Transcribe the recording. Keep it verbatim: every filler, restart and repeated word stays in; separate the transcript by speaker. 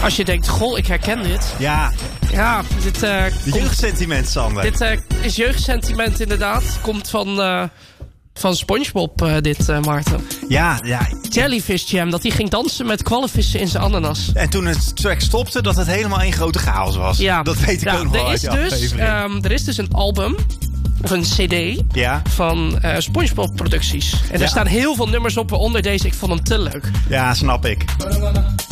Speaker 1: Als je denkt, goh, ik herken dit.
Speaker 2: Ja.
Speaker 1: Ja, dit... Uh,
Speaker 2: De jeugdsentiment, Sander.
Speaker 1: Dit uh, is jeugdsentiment inderdaad. Komt van... Uh, Van SpongeBob, uh, dit, uh, Maarten.
Speaker 2: Ja, ja.
Speaker 1: Jellyfish Jam, dat hij ging dansen met kwallenvissen in zijn ananas.
Speaker 2: En toen het track stopte, dat het helemaal één grote chaos was.
Speaker 1: Ja.
Speaker 2: Dat weet ik
Speaker 1: ja,
Speaker 2: ook nog
Speaker 1: er
Speaker 2: wel uit
Speaker 1: is
Speaker 2: de
Speaker 1: dus,
Speaker 2: aflevering.
Speaker 1: um, Er is dus een album, of een cd,
Speaker 2: ja.
Speaker 1: van uh, SpongeBob producties. En ja. Er staan heel veel nummers op, waaronder deze. Ik vond hem te leuk.
Speaker 2: Ja, snap ik.